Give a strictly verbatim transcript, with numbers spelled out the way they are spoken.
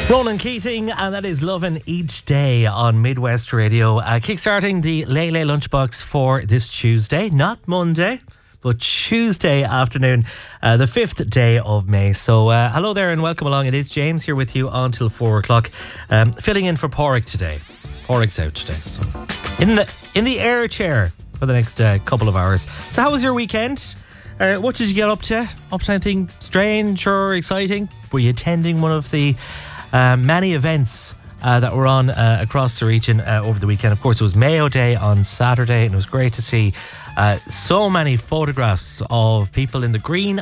Ronan Keating, and that is Lovin' Each Day on Midwest Radio. Uh, kickstarting the Late Late Lunchbox for this Tuesday, not Monday, but Tuesday afternoon, uh, the fifth day of May. So uh, hello there and welcome along. It is James here with you until four o'clock, um, filling in for Porrick today. Porrick's out today, so in the in the air chair for the next uh, couple of hours. So how was your weekend? Uh, what did you get up to? Up to anything strange or exciting? Were you attending one of the uh, many events uh, that were on uh, across the region uh, over the weekend? Of course, it was Mayo Day on Saturday, and it was great to see uh, so many photographs of people in the green